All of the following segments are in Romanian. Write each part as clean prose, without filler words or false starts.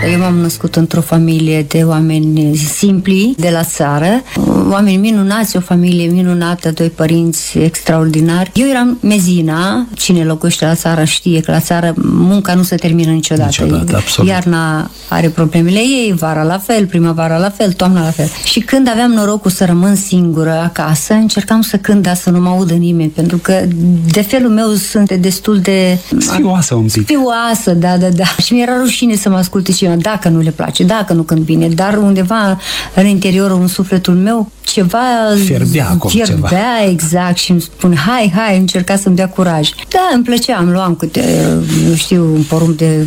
Eu m-am născut într-o familie de oameni simpli, de la țară, oameni minunați, o familie minunată, doi părinți extraordinari. Eu eram mezina, cine locuiește la țară știe că la țară munca nu se termină niciodată. Absolut. Iarna are problemele ei, vara la fel, primăvara la fel, toamna la fel. Și când aveam norocul să rămân singură acasă, încercam să cânt, dar să nu mă audă nimeni, pentru că de felul meu sunt destul de... Sfioasă un pic. Sfioasă, da. Și mi-era rușine să mă asculte cineva, dacă nu le place, dacă nu cânt bine, dar undeva în interiorul, în sufletul meu, ceva fierbea ceva. Exact, și îmi spune, hai, încerca să-mi dea curaj. Da, îmi plăcea, îmi luam câte, nu știu, un porumb de...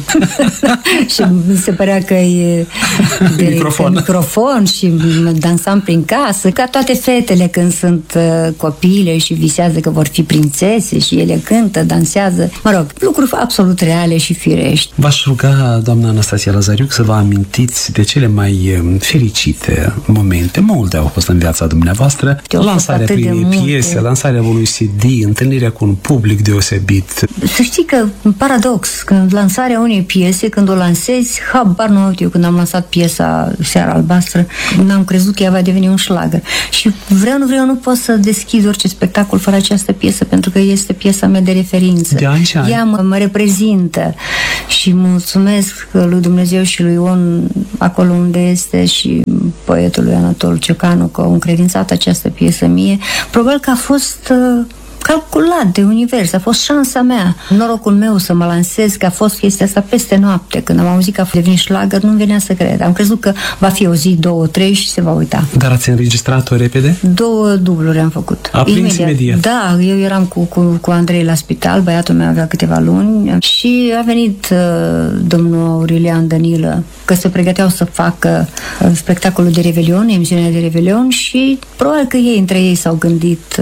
și mi se părea că e de microfon și dansam prin casă, ca toate fetele când sunt copile și visează că vor fi prințese și ele cântă, dansează, mă rog, lucruri absolut reale și firești. V-aș ruga, doamna Anastasia Lazariuc, să vă amintiți de cele mai fericite momente. Multe au fost în viața dumneavoastră. Lansarea primei piese, lansarea unui CD, întâlnirea cu un public deosebit. Să știi că, paradox, când lansarea unei piese, când o lansezi, habar nu eu, când am lansat piesa Seara Albastră, n-am crezut că ea va deveni un șlagăr. Și vreau, nu pot să deschid orice spectacol fără această piesă, pentru că este piesa mea de referință. De ani și ani. Ea mă reprezintă și mulțumesc lui Dumnezeu și lui Ion acolo unde este și poetului Anatol Ciocanu că au încredințat această piesă mie. Probabil că a fost calculat de univers, a fost șansa mea, norocul meu să mă lansez, că a fost chestia asta peste noapte. Când am auzit că a devenit șlagăr, nu-mi venea să cred. Am crezut că va fi o zi, 2, 3 și se va uita. Dar ați înregistrat-o repede? 2 dubluri am făcut. A prins imediat. Da, eu eram cu Andrei la spital, băiatul meu avea câteva luni și a venit domnul Aurelian Danilă, că se pregăteau să facă spectacolul de Revelion, emisiunea de Revelion și probabil că ei între ei s-au gândit...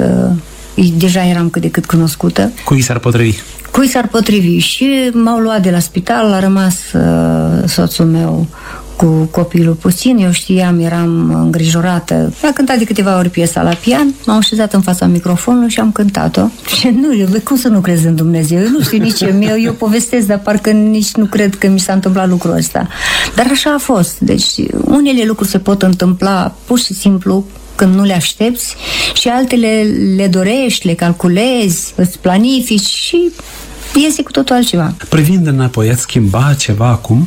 Deja eram cât de cât cunoscută. Cui s-ar potrivi? Cui s-ar potrivi? Și m-au luat de la spital, a rămas soțul meu cu copilul puțin, eu știam, eram îngrijorată. A cântat de câteva ori piesa la pian, m-am așezat în fața microfonului și am cântat-o. Și cum să nu crezi în Dumnezeu? Eu nu știu nici eu povestesc, dar parcă nici nu cred că mi s-a întâmplat lucrul ăsta. Dar așa a fost. Deci, unele lucruri se pot întâmpla pur și simplu când nu le aștepți și altele le dorești, le calculezi, îți planifici și iese cu totul altceva. Privind înapoi, ați schimba ceva acum?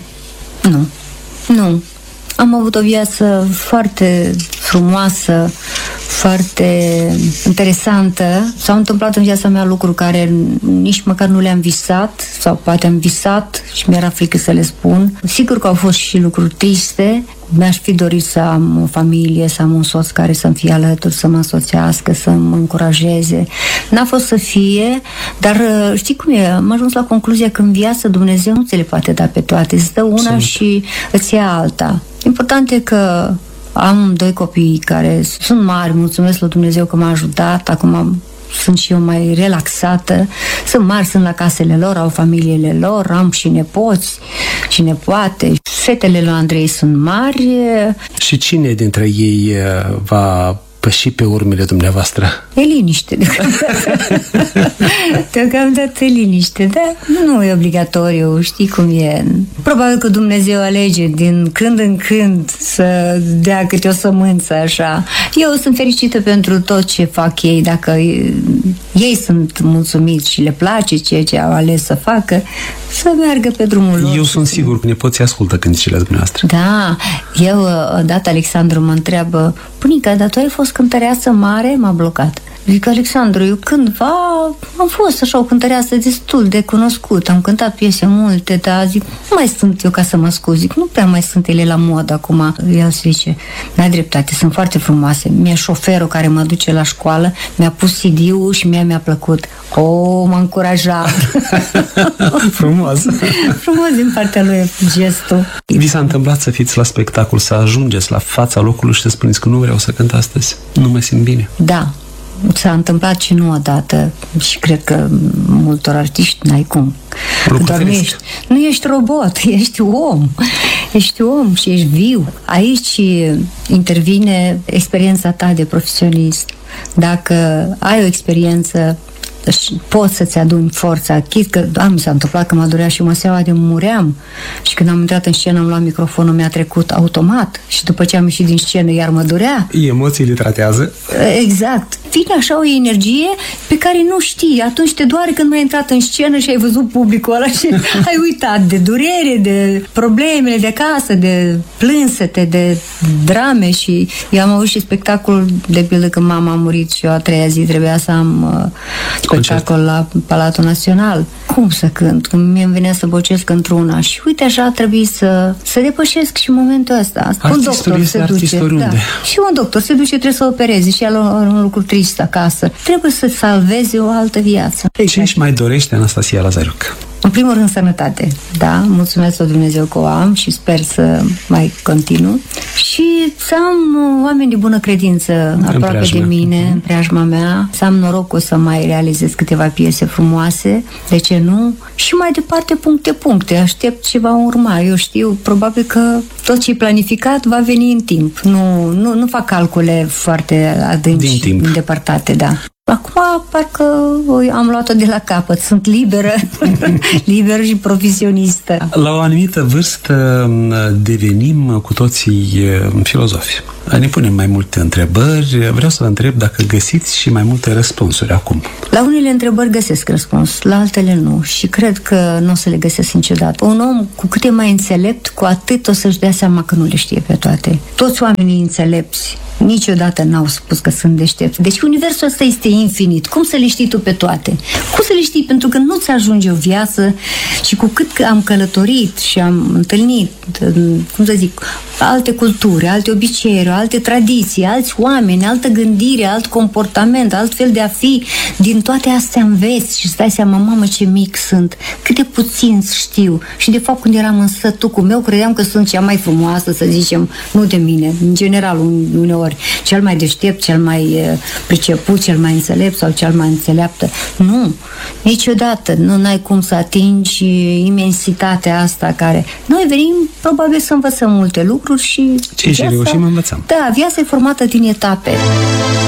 Nu. Am avut o viață foarte frumoasă, foarte interesantă. S-au întâmplat în viața mea lucruri care nici măcar nu le-am visat, sau poate am visat și mi-era frică să le spun. Sigur că au fost și lucruri triste. Mi-aș fi dorit să am o familie, să am un soț care să-mi fie alături, să mă însoțească, să mă încurajeze. N-a fost să fie, dar știi cum e? Am ajuns la concluzia că în viață Dumnezeu nu ți le poate da pe toate. Îți dă una și îți ia alta. Important e că am 2 copii care sunt mari, mulțumesc lui Dumnezeu că m-a ajutat, acum sunt și eu mai relaxată, sunt mari, sunt la casele lor, au familiile lor, am și nepoți și nepoate. Fetele lui Andrei sunt mari. Și cine dintre ei va păși pe urmele dumneavoastră? E liniște, deocamdată e liniște, dar nu e obligatoriu, știi cum e. Probabil că Dumnezeu alege din când în când să dea câte o sămânță așa. Eu sunt fericită pentru tot ce fac ei, dacă ei sunt mulțumiți și le place ceea ce au ales să facă, să meargă pe drumul lor. Eu sunt sigur că nepoții ascultă cântecele dumneavoastră. Da, eu odată Alexandru mă întreabă, bunica, dar tu ai fost cântăreață mare? M-a blocat. Zic, Alexandru, eu cândva am fost așa o cântăreață destul de cunoscută, am cântat piese multe, dar zic, nu mai sunt eu ca să mă scuz, zic, nu prea mai sunt ele la modă acum. El zice, n-ai dreptate, sunt foarte frumoase. Mie șoferul care mă duce la școală mi-a pus CD-ul și mi-a plăcut. M-a încurajat. Frumos. Frumos din partea lui gestul. Vi s-a întâmplat să fiți la spectacol, să ajungeți la fața locului și să spuneți că nu vreau să cânt astăzi, nu mă simt bine? Da. S-a întâmplat și nu odată și cred că multor artiști n-ai cum. Doar nu ești robot, ești om. Ești om și ești viu. Aici intervine experiența ta de profesionist. Dacă ai o experiență poți să-ți aduni forța. Chit că, mi s-a întâmplat că m-a durea și măseaua de muream și când am intrat în scenă am luat microfonul, mi-a trecut automat și după ce am ieșit din scenă iar mă durea. Emoțiile tratează. Exact. Vine așa o energie pe care nu știi. Atunci te doare când mai ai intrat în scenă și ai văzut publicul ăla și ai uitat de durere, de problemele de acasă, de plânsete, de drame. Și eu am avut și spectacol, de pildă când mama a murit și eu a treia zi trebuia să am spectacol la Palatul Național. Cum să cânt? Când mie îmi venea să bocesc într-una și uite așa a trebuit să depășesc și momentul ăsta. Un doctor se duce. Da. Și un doctor se duce, trebuie să opereze și el un lucru trist acasă. Trebuie să salveze o altă viață. Ce își mai dorește Anastasia Lazariuc? În primul rând, sănătate. Da, mulțumesc lui Dumnezeu că o am și sper să mai continu. Și să am oameni de bună credință aproape de mine, în preajma mea, să am norocul să mai realizez câteva piese frumoase, de ce nu? Și mai departe, puncte. Aștept ce va urma. Eu știu, probabil că tot ce e planificat va veni în timp. Nu fac calcule foarte adânci, îndepărtate, da. Acum parcă am luat-o de la capăt, sunt liberă și profesionistă. La o anumită vârstă devenim cu toții filozofi. Ne punem mai multe întrebări. Vreau să vă întreb dacă găsiți și mai multe răspunsuri acum. La unele întrebări găsesc răspuns, la altele nu. Și cred că nu o să le găsesc niciodată. Un om cu cât e mai înțelept, cu atât o să-și dea seama că nu le știe pe toate. Toți oamenii înțelepți niciodată n-au spus că sunt deștepți. Deci universul ăsta este infinit. Cum să le știi tu pe toate? Cum să le știi? Pentru că nu-ți ajunge o viață și cu cât am călătorit și am întâlnit, cum să zic, alte culturi, alte obiceiuri, alte tradiții, alți oameni, altă gândire, alt comportament, alt fel de a fi, din toate astea înveți și îți dai seama, mamă, ce mic sunt, cât de puțin știu. Și de fapt, când eram în sătucul meu, credeam că sunt cea mai frumoasă, să zicem, nu de mine, în general, uneori, cel mai deștept, cel mai priceput, cel mai înțelept sau cel mai înțeleaptă. Nu, niciodată nu ai cum să atingi imensitatea asta care... Noi venim probabil să învățăm multe lucruri și... Ce și reușim învățăm. Da, viața e formată din etape.